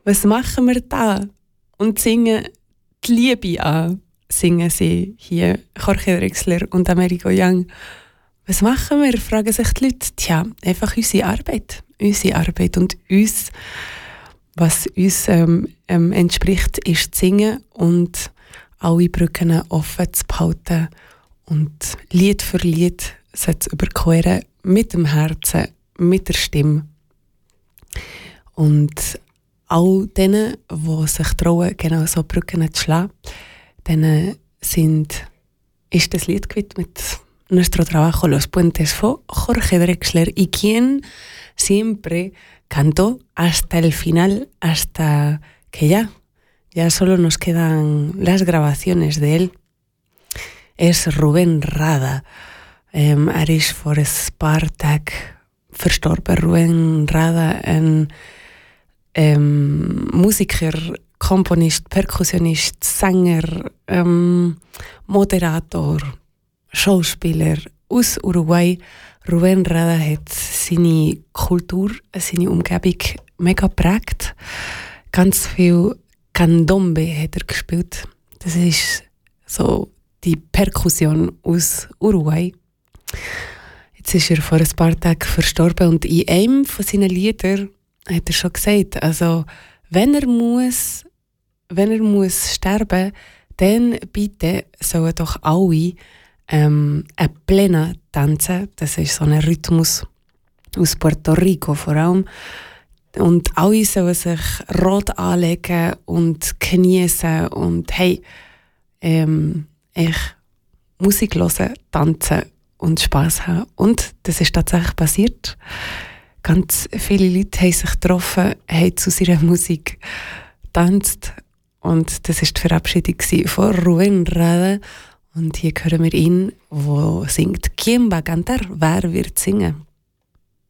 was machen wir da? Und singen die Liebe an, singen sie hier, Jorge Drexler und Amerigo Young. Was machen wir, fragen sich die Leute. Tja, einfach unsere Arbeit. Unsere Arbeit und uns, was uns entspricht, ist zu singen und alle Brücken offen zu behalten und Lied für Lied zu überqueren mit dem Herzen, mit der Stimme. Und all denen, die sich trauen, genau so Brücken zu schlagen, denen ist das Lied gewidmet. Nuestro trabajo, Los Puentes, von Jorge Drexler, y quien siempre cantó hasta el final, hasta que ya solo nos quedan las grabaciones de él. Es Rubén Rada. Ist vor ein paar Tagen verstorben. Rubén Rada, ein Musiker, Komponist, Perkussionist, Sänger, Moderator, Schauspieler aus Uruguay. Rubén Rada hat seine Kultur, seine Umgebung mega geprägt. Ganz viel Candombe hat er gespielt. Das ist so die Perkussion aus Uruguay. Jetzt ist er vor ein paar Tagen verstorben und in einem von seinen Liedern hat er schon gesagt, also wenn er muss sterben, dann bitte sollen doch alle eine Plena tanzen. Das ist so ein Rhythmus aus Puerto Rico vor allem. Und alle sollen sich rot anlegen und geniessen und hey, Musik hören, tanzen und Spass haben. Und das ist tatsächlich passiert. Ganz viele Leute haben sich getroffen, haben zu seiner Musik getanzt. Und das war die Verabschiedung von Rubén Rada. Und hier hören wir ihn, der singt «Quién va a cantar?» Wer wird singen?